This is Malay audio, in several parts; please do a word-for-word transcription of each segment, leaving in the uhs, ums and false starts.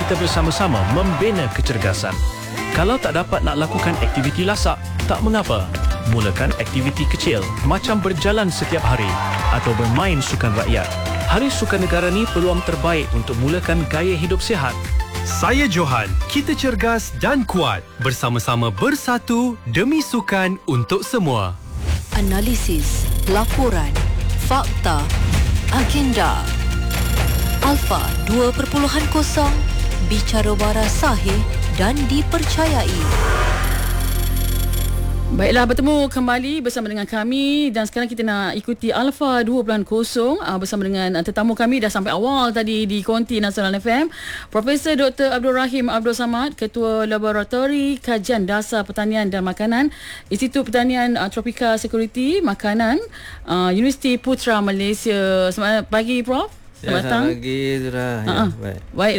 kita bersama-sama membina kecergasan. Kalau tak dapat nak lakukan aktiviti lasak, tak mengapa. Mulakan aktiviti kecil macam berjalan setiap hari atau bermain sukan rakyat. Hari Sukan Negara ni peluang terbaik untuk mulakan gaya hidup sihat. Saya Johan, kita cergas dan kuat. Bersama-sama bersatu demi sukan untuk semua. Analisis, laporan, fakta, agenda. Alpha dua titik kosong, bicara waras sahih dan dipercayai. Baiklah, bertemu kembali bersama dengan kami dan sekarang kita nak ikuti Alpha dua titik kosong uh, bersama dengan uh, tetamu kami dah sampai awal tadi di Konti Nasional F M, Profesor Doktor Abdul Rahim Abdul Samad, Ketua Laboratori Kajian Dasar Pertanian dan Makanan, Institut Pertanian uh, Tropika Security Makanan, uh, Universiti Putra Malaysia. Selamat pagi, Prof. Selamat datang. Selamat pagi, Zura. Ya, uh-huh. baik. Baik.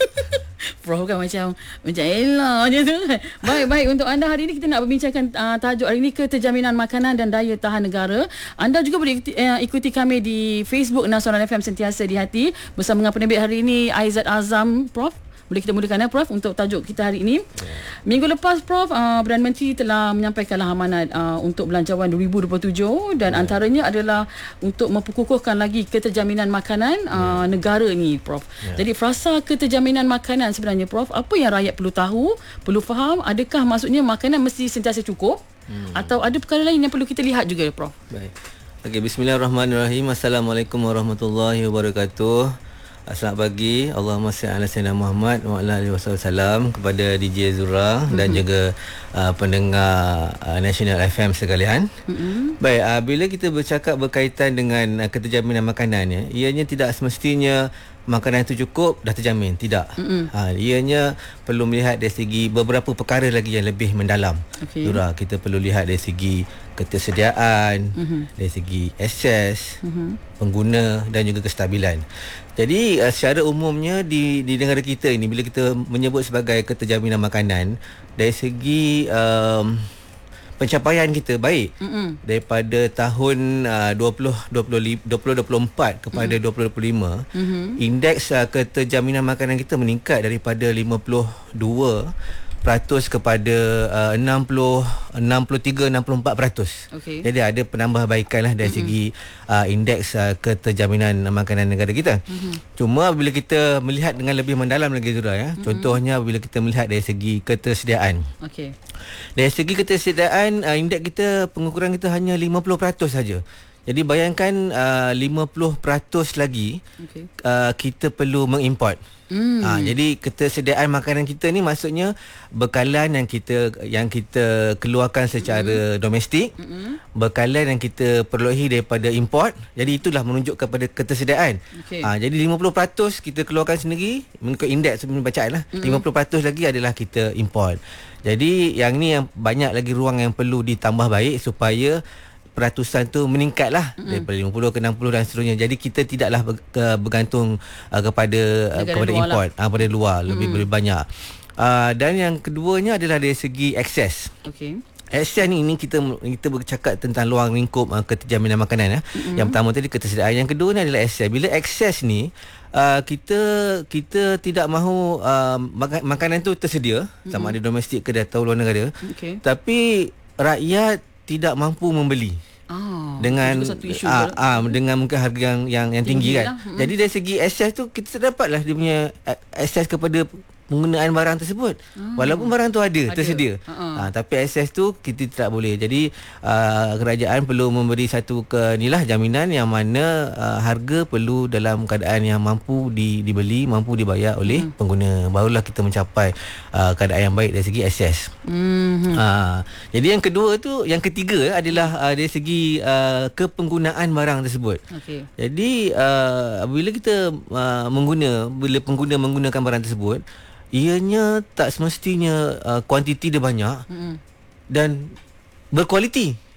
Prof kan macam macam elah je tu. Baik, baik, untuk anda hari ini kita nak berbincangkan uh, tajuk hari ini, keterjaminan makanan dan daya tahan negara. Anda juga boleh ikuti, uh, ikuti kami di Facebook Nasional F M Sentiasa di Hati bersama dengan penerbit hari ini Aizat Azam, Prof. Boleh kita mulakan ya, Prof, untuk tajuk kita hari ini. Minggu lepas, Prof, uh, Perdana Menteri telah menyampaikanlah amanat uh, untuk belanjawan dua ribu dua puluh tujuh dan yeah. antaranya adalah untuk memperkukuhkan lagi keterjaminan makanan uh, yeah. negara ni, Prof. Yeah. Jadi frasa keterjaminan makanan sebenarnya, Prof, apa yang rakyat perlu tahu, perlu faham? Adakah maksudnya makanan mesti sentiasa cukup hmm. atau ada perkara lain yang perlu kita lihat juga, Prof? Baik. Okey, bismillahirrahmanirrahim. Assalamualaikum warahmatullahi wabarakatuh. Selamat pagi. Allahumma salli ala sayyidina Muhammad wa ala alihi wasallam, kepada D J Zura mm-hmm. dan juga uh, pendengar uh, National F M sekalian. Mm-hmm. Baik, uh, bila kita bercakap berkaitan dengan uh, keterjaminan makanan ya, ianya tidak semestinya makanan itu cukup dah terjamin, tidak. Mm-hmm. Ha, ianya perlu melihat dari segi beberapa perkara lagi yang lebih mendalam. Okay. Zura, kita perlu lihat dari segi ketersediaan, mm-hmm. dari segi akses, mm-hmm. pengguna dan juga kestabilan. Jadi uh, secara umumnya di di negara kita ini, bila kita menyebut sebagai keterjaminan makanan, dari segi um, pencapaian kita baik, mm-hmm. daripada tahun uh, dua ribu dua puluh empat kepada mm-hmm. dua ribu dua puluh lima, mm-hmm. indeks uh, keterjaminan makanan kita meningkat daripada lima puluh dua peratus kepada uh, enam puluh, enam puluh tiga, enam puluh empat peratus. Okay. Jadi ada penambahbaikan lah dari mm-hmm. segi uh, indeks uh, keterjaminan makanan negara kita. Mm-hmm. Cuma bila kita melihat dengan lebih mendalam lagi, Zura, ya. Mm-hmm. Contohnya bila kita melihat dari segi ketersediaan. Okay. Dari segi ketersediaan, uh, indeks kita, pengukuran kita hanya lima puluh peratus saja. Jadi bayangkan uh, lima puluh peratus lagi okay. uh, kita perlu mengimport. Hmm. Ha, jadi ketersediaan makanan kita ni maksudnya bekalan yang kita yang kita keluarkan secara hmm. domestik, hmm. bekalan yang kita perolehi daripada import. Jadi itulah menunjuk kepada ketersediaan. Okay. Ha, jadi lima puluh peratus kita keluarkan sendiri mengikut indeks sebelum bacaan lah. Hmm. lima puluh peratus lagi adalah kita import. Jadi yang ni yang banyak lagi ruang yang perlu ditambah baik supaya peratusan tu meningkatlah mm-hmm. daripada lima puluh ke enam puluh dan seterusnya. Jadi kita tidaklah bergantung uh, kepada uh, kepada import lah. uh, pada luar mm-hmm. lebih lebih banyak. Uh, dan yang keduanya adalah dari segi akses. Okey. Akses ni ini kita kita bercakap tentang luang lingkup uh, keterjaminan makanan ya. Mm-hmm. Yang pertama tadi ketersediaan, yang kedua ni adalah akses. Bila akses ni uh, kita kita tidak mahu uh, mak- makanan tu tersedia mm-hmm. sama ada domestik ke atau luar negara. Okay. Tapi rakyat tidak mampu membeli. Oh, dengan ah, ah dengan mungkin harga yang yang, yang tinggi, tinggi kan. Hmm. Jadi dari segi akses tu kita dapatlah dia punya akses kepada penggunaan barang tersebut. Hmm. Walaupun barang tu ada, ada. tersedia. Uh-huh. Ha, tapi akses tu kita tak boleh. Jadi uh, kerajaan perlu memberi satu ke inilah jaminan yang mana uh, harga perlu dalam keadaan yang mampu di, dibeli, mampu dibayar oleh hmm. pengguna. Barulah kita mencapai uh, keadaan yang baik dari segi akses. Hmm. Ha, jadi yang kedua tu, yang ketiga adalah uh, dari segi uh, kepenggunaan barang tersebut. Okay. Jadi uh, bila kita uh, mengguna, bila pengguna menggunakan barang tersebut, ianya tak semestinya uh, kuantiti dia banyak mm-hmm. dan berkualiti.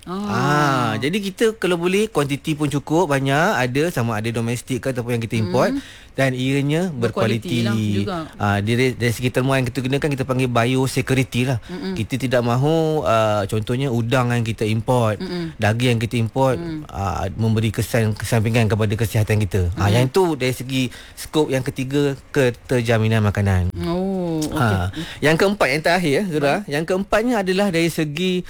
Ah. ah, jadi kita kalau boleh kuantiti pun cukup banyak, ada sama ada domestik ke ataupun yang kita import, hmm. dan ianya berkualiti. Lah juga. Ah, dari, dari segi termuan yang kita gunakan, kita panggil biosecurity lah. Hmm. Kita tidak mahu uh, contohnya udang yang kita import, hmm. daging yang kita import hmm. uh, memberi kesan kesampingan kepada kesihatan kita. Hmm. Ah, yang itu dari segi skop yang ketiga, keterjaminan makanan. Oh, okay. Ah, yang keempat, yang terakhir Zura, yang keempatnya adalah dari segi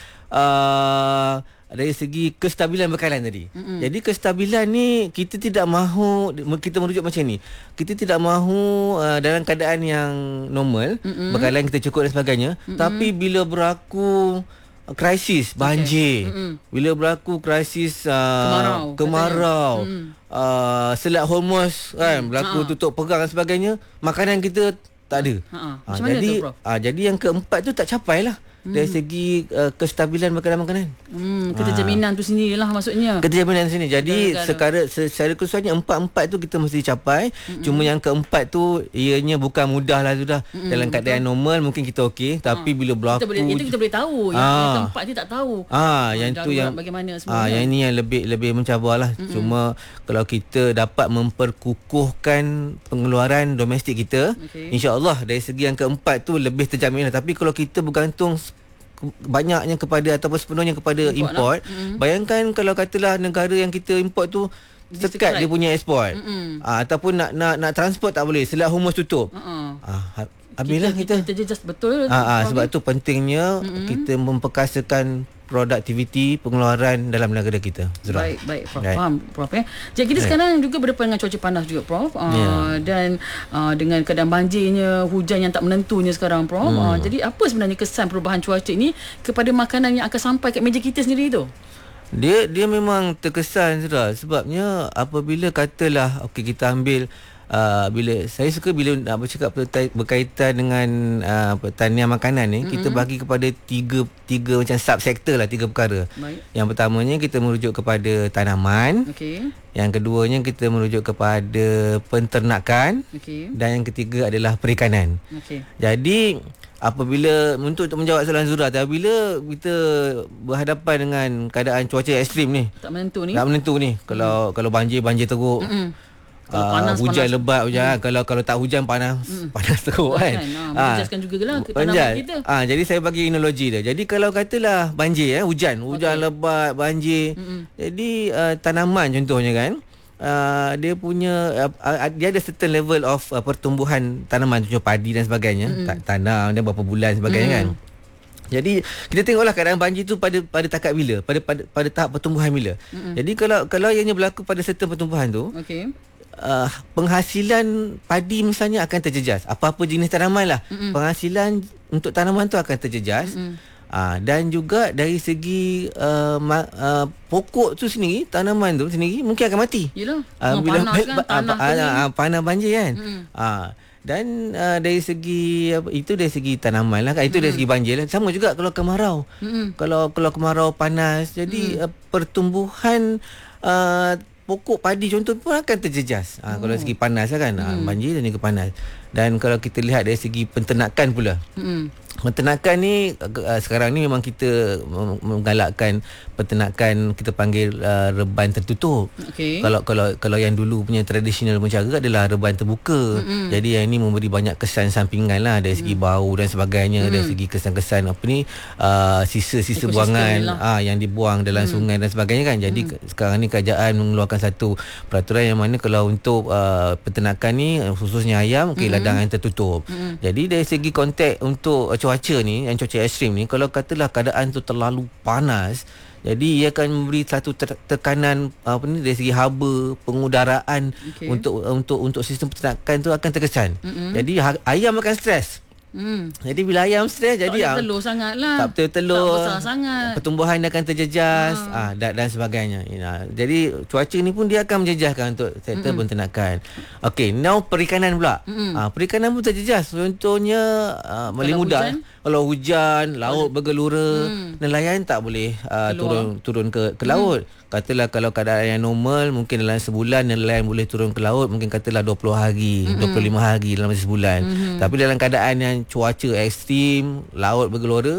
Uh, dari segi kestabilan bekalan tadi. Mm-hmm. Jadi kestabilan ni kita tidak mahu kita merujuk macam ni. Kita tidak mahu uh, dalam keadaan yang normal, mm-hmm. bekalan kita cukup dan sebagainya, mm-hmm. tapi bila berlaku krisis banjir, okay. mm-hmm. bila berlaku krisis uh, kemarau, kemarau mm. uh, Selat Hormuz kan, mm. berlaku ha. tutup perang dan sebagainya, makanan kita tak ada. Ha. Ha, jadi tu, uh, jadi yang keempat tu tak capai lah. Hmm. Dari segi uh, kestabilan bekalan makanan. Hmm, keterjaminan ha. tu sendirilah maksudnya. Keterjaminan sini. Jadi secara secara keseluruhannya empat-empat tu kita mesti capai. Hmm. Cuma yang keempat tu ianya bukan mudah lah sudah. Hmm. Dalam keadaan betul. normal mungkin kita okey, tapi ha. bila berlaku kita boleh, itu kita boleh tahu. Yang, ha. yang keempat ni tak tahu. Ah, ha, yang tu yang bagaimana semua. Ah, ha, yang ini yang lebih lebih mencabarlah. Hmm. Cuma kalau kita dapat memperkukuhkan pengeluaran domestik kita, okay. insya-Allah dari segi yang keempat tu lebih terjamin lah. Tapi kalau kita bergantung banyaknya kepada ataupun sepenuhnya kepada import, import lah. mm-hmm. bayangkan kalau katalah negara yang kita import tu sekat dia punya ekspor, mm-hmm. ah, ataupun nak nak nak transport tak boleh, Selat Hormuz tutup, uh-uh. ah, habislah kita, kita, kita just betul ah, ah, sebab tu pentingnya mm-hmm. kita memperkasakan produktiviti pengeluaran dalam negara kita. Zura. Baik, baik Prof. Right. Faham Prof ya. Jadi kita right. sekarang juga berdepan dengan cuaca panas juga Prof. Uh, yeah. Dan uh, dengan keadaan banjirnya, hujan yang tak menentunya sekarang Prof. Hmm. Uh, jadi apa sebenarnya kesan perubahan cuaca ini kepada makanan yang akan sampai ke meja kita sendiri tu? Dia dia memang terkesan Zura, sebabnya apabila katalah okey kita ambil Uh, bila saya suka bila nak bercakap berkaitan dengan uh, pertanian makanan ni, mm-hmm. kita bagi kepada tiga tiga macam subsektor lah, tiga perkara. Baik. Yang pertamanya kita merujuk kepada tanaman. Okey. Yang keduanya kita merujuk kepada penternakan. Okey. Dan yang ketiga adalah perikanan. Okey. Jadi apabila untuk, untuk menjawab soalan Zura, apabila kita berhadapan dengan keadaan cuaca ekstrim ni, tak menentu ni. Tak menentu ni. Kalau mm. kalau banjir banjir teruk. Mm-mm. Uh, panas, hujan panas. lebat hujan hmm. kalau kalau tak hujan panas hmm. panas teruk kan. Ha, menjejaskan ha. jugalah tanaman kita. Ah ha, jadi saya bagi analogi dia. Jadi kalau katalah banjir eh hujan, hujan okay. lebat, banjir. Hmm. Jadi uh, tanaman contohnya kan, uh, dia punya uh, uh, dia ada certain level of uh, pertumbuhan tanaman, contoh padi dan sebagainya. Hmm. Tanam dia berapa bulan sebagainya hmm. kan. Jadi kita tengoklah keadaan banjir tu pada pada takat bila, pada pada pada tahap pertumbuhan bila. Hmm. Jadi kalau kalau ianya berlaku pada certain pertumbuhan tu, okey. Uh, penghasilan padi misalnya akan terjejas. Apa-apa jenis tanaman lah, mm-hmm. penghasilan untuk tanaman tu akan terjejas. Mm-hmm. uh, Dan juga dari segi uh, ma- uh, pokok tu sendiri, tanaman tu sendiri mungkin akan mati. Yelah uh, oh, bila panas kan, tanah uh, uh, uh, panas banjir kan. mm-hmm. uh, Dan uh, dari segi uh, itu dari segi tanaman lah kan. Itu mm-hmm. dari segi banjir lah. Sama juga kalau kemarau. mm-hmm. Kalau kalau kemarau panas, jadi mm. uh, pertumbuhan uh, pokok padi contoh pun akan terjejas. Ha, oh. Kalau segi panas lah kan, hmm. ha, banjir dan juga panas. Dan kalau kita lihat dari segi penternakan pula, hmm. penternakan ni uh, sekarang ni memang kita menggalakkan penternakan kita panggil uh, reban tertutup. Okay. Kalau kalau kalau yang dulu punya tradisional cara adalah reban terbuka. Mm-hmm. Jadi yang ini memberi banyak kesan sampingan lah dari segi mm. bau dan sebagainya, mm. dari segi kesan-kesan apa ni uh, sisa-sisa ekosistem buangan ah yang dibuang dalam mm. sungai dan sebagainya kan. Jadi mm. sekarang ni kerajaan mengeluarkan satu peraturan yang mana kalau untuk uh, penternakan ni khususnya ayam, okey, mm. ladang yang tertutup. Mm. Jadi dari segi konteks untuk uh, cuaca ni, yang cuaca ekstrim ni, kalau katalah keadaan tu terlalu panas, jadi ia akan memberi satu ter- tekanan apa ni dari segi haba pengudaraan, okay. untuk untuk untuk sistem peternakan tu akan terkesan. Mm-hmm. Jadi ha- ayam akan stres. Hmm. Jadi bila ayam stres, tak jadi tak telur sangat lah. Tak betul telur. Tak besar sangat. Pertumbuhan dia akan terjejas, ha. ah, dan, dan sebagainya. Ya. Jadi cuaca ni pun dia akan menjejaskan untuk sektor mm-hmm. penternakan. Okey, now perikanan pula. Mm-hmm. Ah, perikanan pun terjejas. Contohnya ah, paling mudah. Hujan? Kalau hujan, laut bergelora, hmm. nelayan tak boleh uh, turun turun ke ke laut. Hmm. Katalah kalau keadaan yang normal, mungkin dalam sebulan nelayan boleh turun ke laut, mungkin katalah dua puluh hari, hmm. dua puluh lima hari dalam sebulan. Hmm. Tapi dalam keadaan yang cuaca ekstrim, laut bergelora,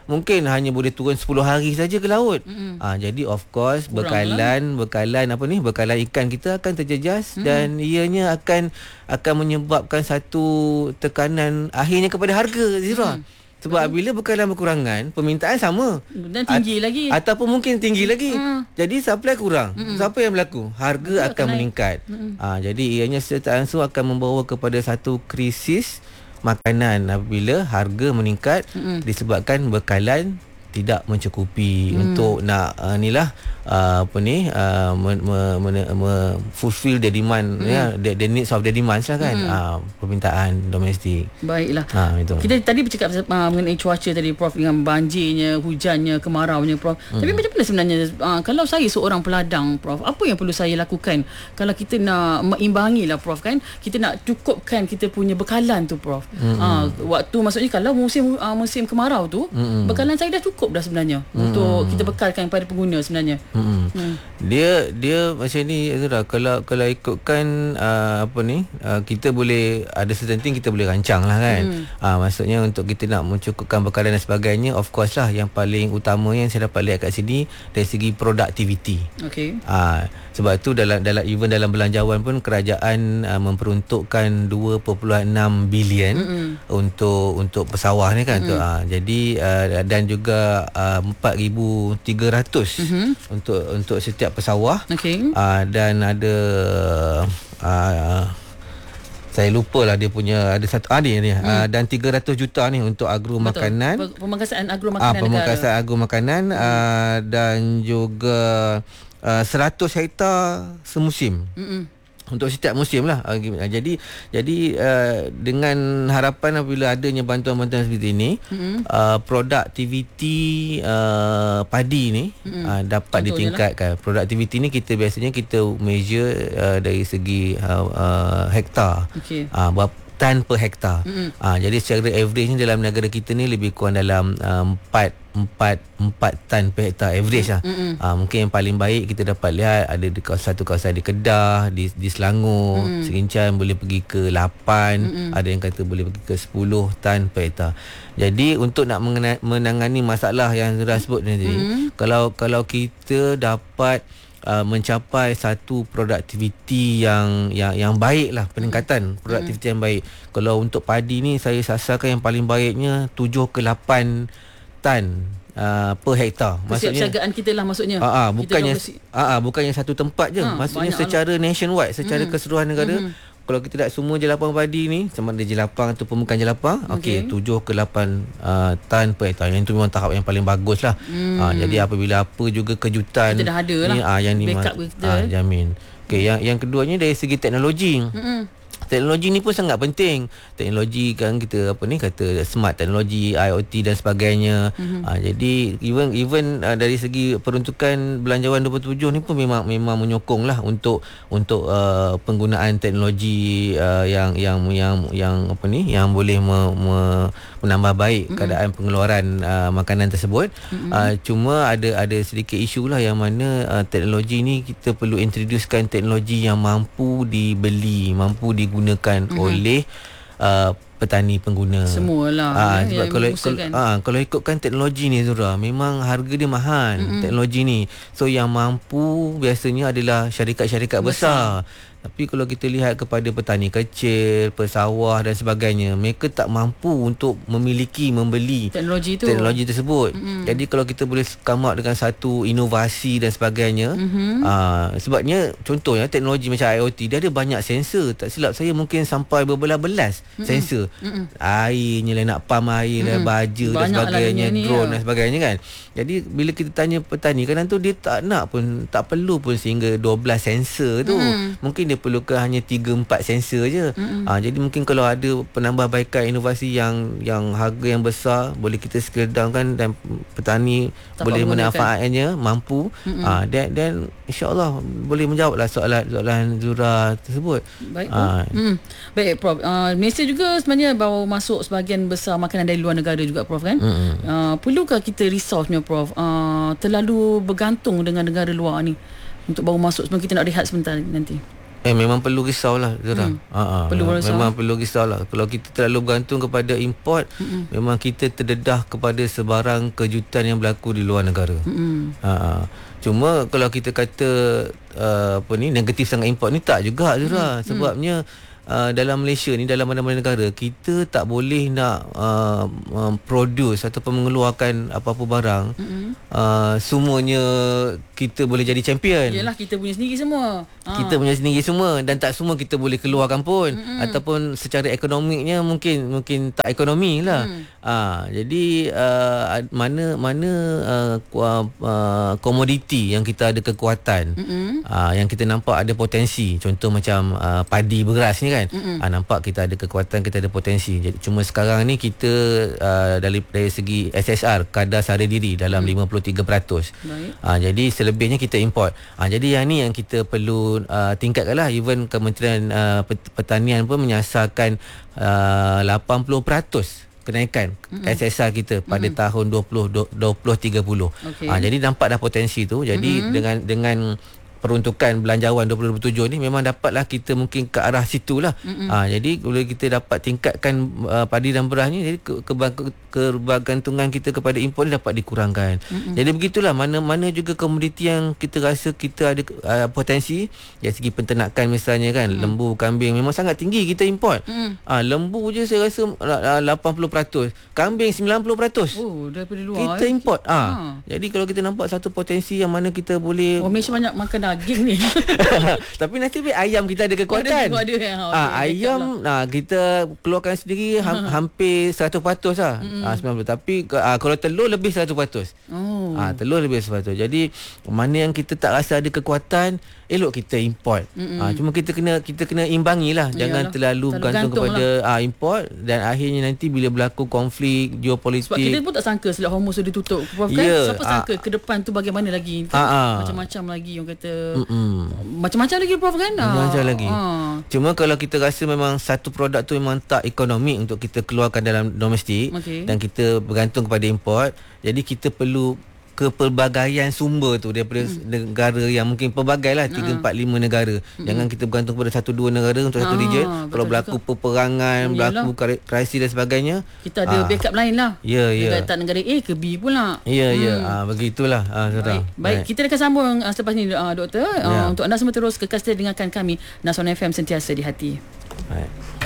mungkin hanya boleh turun sepuluh hari saja ke laut. Mm-hmm. Ah, jadi of course Kurang bekalan lah. bekalan apa ni bekalan ikan kita akan terjejas mm-hmm. dan ianya akan akan menyebabkan satu tekanan akhirnya kepada harga Zira. Mm-hmm. Sebab Betul. bila bekalan berkurangan, permintaan sama dan tinggi At- lagi ataupun mungkin tinggi lagi. Mm. Jadi supply kurang. Mm-mm. Siapa yang berlaku? Harga Betul, akan meningkat. Ah, jadi ianya secara langsung akan membawa kepada satu krisis makanan apabila harga meningkat Mm-mm. disebabkan bekalan tidak mencukupi mm. untuk nak uh, inilah uh, apa ni uh, me, me, me, me, fulfill the demand mm. ya the, the needs of the demands lah kan mm. uh, permintaan domestik. Baiklah. Ha, itu. Kita tadi bercakap uh, mengenai cuaca tadi Prof, dengan banjirnya, hujannya, kemaraunya Prof. Mm. Tapi macam mana sebenarnya uh, kalau saya seorang peladang Prof, apa yang perlu saya lakukan kalau kita nak meimbangi lah Prof kan, kita nak cukupkan kita punya bekalan tu Prof. Mm. Uh, waktu maksudnya kalau musim uh, musim kemarau tu mm. bekalan saya dah cukup cukup dah sebenarnya hmm. untuk kita bekalkan kepada pengguna sebenarnya. Hmm. Hmm. Dia dia macam ni Azura, kalau kalau ikutkan uh, apa ni uh, kita boleh ada certain thing kita boleh rancang lah kan. Hmm. Uh, maksudnya untuk kita nak mencukupkan bekalan dan sebagainya, of course lah yang paling utama yang saya dapat lihat kat sini dari segi productivity. Okey. Uh, sebab tu dalam dalam even dalam belanjawan pun kerajaan uh, memperuntukkan dua perpuluhan enam bilion mm-hmm. untuk untuk pesawah ni kan. Mm-hmm. tu, uh, jadi uh, dan juga Uh, empat ribu tiga ratus mm-hmm. untuk untuk setiap pesawah. Okay. Uh, dan ada uh, saya lupa lah dia punya ada satu ah, ni, ni. Mm. Uh, dan tiga ratus juta ni untuk agro Betul. makanan. Pemangkasaan agro makanan uh, Pemangkasaan agro makanan mm. uh, dan juga uh, seratus hektar semusim. Mm-mm. Untuk setiap musim lah. Jadi jadi uh, dengan harapan apabila adanya bantuan-bantuan seperti ini, mm-hmm. uh, produktiviti uh, padi ni mm-hmm. uh, dapat Contohnya ditingkatkan. Lah. Produktiviti ni kita biasanya kita measure uh, dari segi uh, uh, hektar. Okay. Uh, berapa tan per hektar. Mm-hmm. Uh, jadi secara average ni dalam negara kita ni lebih kurang dalam uh, empat tan per hektar average lah. Mm-hmm. Uh, mungkin yang paling baik kita dapat lihat ada di kawasan satu kawasan di Kedah, di, di Selangor, mm-hmm. Serincan boleh pergi ke lapan, mm-hmm. ada yang kata boleh pergi ke sepuluh tan per hektar. Jadi untuk nak mengena- menangani masalah yang Zura sebut tadi, mm-hmm. kalau kalau kita dapat Uh, mencapai satu produktiviti yang yang yang baik lah, peningkatan hmm. produktiviti yang baik. Kalau untuk padi ni saya sasarkan yang paling baiknya tujuh ke lapan tan uh, per hektar. Maksudnya kesiapsiagaan kita lah maksudnya. Ah uh, uh, bukannya ah uh, bukannya satu tempat je. Ha, maksudnya secara lah. nationwide, secara hmm. keseluruhan negara. Hmm. Kalau kita tak semua jelapang padi ni, sama ada jelapang ataupun bukan jelapang, okey, tujuh ke lapan uh, tan per hektar. Yang itu memang tahap yang paling bagus lah. Hmm. Uh, jadi apabila apa juga kejutan kita dah ada ni, lah uh, yang ni backup ma- kita. Uh, jamin. Okey, yang yang keduanya dari segi teknologi. Hmm. Teknologi ni pun sangat penting. Teknologi kan kita apa ni kata smart teknologi, I O T dan sebagainya. Mm-hmm. Uh, jadi even even uh, dari segi peruntukan belanjawan dua puluh tujuh ni pun memang memang menyokong lah untuk untuk uh, penggunaan teknologi uh, yang yang yang yang apa ni yang boleh me, me, menambah baik mm-hmm. keadaan pengeluaran uh, makanan tersebut. Mm-hmm. Uh, cuma ada ada sedikit isu lah yang mana uh, teknologi ni kita perlu introducekan teknologi yang mampu dibeli, mampu digunakan digunakan mm-hmm. oleh uh, petani pengguna. Semualah. Ah, sebab kalau kalau, ah, kalau ikutkan teknologi ni Zura, memang harga dia mahal mm-hmm. teknologi ni. So yang mampu biasanya adalah syarikat-syarikat besar. besar. Tapi kalau kita lihat kepada petani kecil, pesawah dan sebagainya, mereka tak mampu untuk memiliki, membeli teknologi tu. Teknologi tersebut. Mm-hmm. Jadi kalau kita boleh come up dengan satu inovasi dan sebagainya, mm-hmm. aa, sebabnya contohnya teknologi macam I O T, dia ada banyak sensor. Tak silap saya mungkin sampai berbelas-belas mm-hmm. sensor. Mm-hmm. Airnya lah, nak pam air lah, mm-hmm. baja banyak dan sebagainya, drone ya. dan sebagainya kan. Jadi bila kita tanya petani, kadang tu dia tak nak pun, tak perlu pun sehingga dua belas sensor tu. Mm-hmm. Mungkin dia perlukan hanya tiga empat sensor je. Mm-hmm. Ha, jadi mungkin kalau ada penambahbaikan inovasi yang yang harga yang besar boleh kita scale down kan, dan petani tak boleh memanfaatkannya, mampu, mm-hmm. ha, dan dan insya-Allah boleh menjawablah soalan soalan Zura tersebut. Baik, ha. hmm. Baik Prof. Uh, Malaysia juga sebenarnya bawa masuk sebahagian besar makanan dari luar negara juga Prof kan. Mm-hmm. Uh, perlukah kita risaunya Prof? Uh, terlalu bergantung dengan negara luar ni untuk bawa masuk sebelum kita nak rehat sebentar nanti. Eh memang perlu risaulah Zura. Hmm. Ha, perlu memang, risau. memang perlu risaulah. Kalau kita terlalu bergantung kepada import, hmm. memang kita terdedah kepada sebarang kejutan yang berlaku di luar negara. Hmm. Ha, cuma kalau kita kata uh, apa ni negatif sangat import ni tak juga Zura. Hmm. Sebabnya Uh, dalam Malaysia ni, dalam mana-mana negara, kita tak boleh nak uh, um, produce ataupun mengeluarkan apa-apa barang mm-hmm. uh, semuanya kita boleh jadi champion. Yalah, kita punya sendiri semua. Ha. Kita punya sendiri semua, dan tak semua kita boleh keluarkan pun, mm-hmm. ataupun secara ekonomiknya mungkin mungkin tak ekonomi lah. Mm. Uh, jadi uh, mana mana uh, uh, komoditi yang kita ada kekuatan, mm-hmm. uh, yang kita nampak ada potensi, contoh macam uh, padi beras ni kan, ha, nampak kita ada kekuatan, kita ada potensi. Jadi cuma sekarang ni kita uh, dari, dari segi S S R, kadar sara diri dalam hmm. lima puluh tiga peratus. Ha, jadi selebihnya kita import. Ha, jadi yang ni yang kita perlu uh, tingkatkanlah. Even Kementerian uh, Pertanian pun menyasarkan uh, lapan puluh peratus kenaikan mm-hmm. S S R kita pada mm-hmm. tahun dua puluh tiga puluh. Okay. Ha, jadi nampak dah potensi tu. Jadi mm-hmm. dengan dengan peruntukan belanjawan dua ribu dua puluh tujuh ni memang dapatlah kita mungkin ke arah situlah. Mm-hmm. Ha, jadi kalau kita dapat tingkatkan uh, padi dan beras ni, jadi ke, ke, kebergantungan kita kepada import ni dapat dikurangkan. Mm-hmm. Jadi begitulah, mana-mana juga komoditi yang kita rasa kita ada uh, potensi dari segi penternakan misalnya kan, mm-hmm. lembu, kambing memang sangat tinggi kita import. Mm-hmm. Ha, lembu je saya rasa uh, lapan puluh peratus, kambing sembilan puluh peratus. Oh, daripada luar kita eh. import. Ha. Ha. Jadi kalau kita nampak satu potensi yang mana kita boleh, oh, Malaysia banyak makan daging ni. Tapi nasib baik ayam kita ada kekuatan. Oh, ada, ada. Oh, ah, okay, ayam nah, kita keluarkan sendiri ha, hampir seratus peratus lah. Mm-hmm. Ah, sembilan puluh. Tapi ah, kalau telur lebih seratus peratus. Oh. Ah, telur lebih seratus peratus. Jadi mana yang kita tak rasa ada kekuatan, elok kita import. Mm-hmm. Ah, cuma kita kena kita kena imbangilah. Jangan Yalah, terlalu bergantung kepada lah. ah, import, dan akhirnya nanti bila berlaku konflik geopolitik. Sebab kita pun tak sangka Selat Hormuz sudah ditutup. Kan? Yeah. Siapa sangka ah. ke depan tu bagaimana lagi? Kan? Ah, ah. Macam-macam lagi yang kata. Mm-mm. Macam-macam lagi Prof kan? Macam-macam lagi. Ha. Cuma kalau kita rasa memang satu produk tu memang tak ekonomik untuk kita keluarkan dalam domestik, okay. dan kita bergantung kepada import, jadi kita perlu kepelbagaian sumber tu daripada hmm. negara yang mungkin pelbagai lah, tiga, empat, lima negara. Hmm. Jangan kita bergantung pada satu dua negara untuk satu region. Kalau berlaku juga peperangan, hmm, berlaku krisis dan sebagainya, kita ada ha. backup lain lah. Ya, ya. Dekat negara A ke B pula. Ya, ya. Hmm. Ha, begitulah. Ha, Baik. Baik, kita akan sambung uh, selepas ni uh, Doktor. Uh, ya. Untuk anda semua terus kekal setia dengarkan kami Nasional F M, sentiasa di hati. Baik.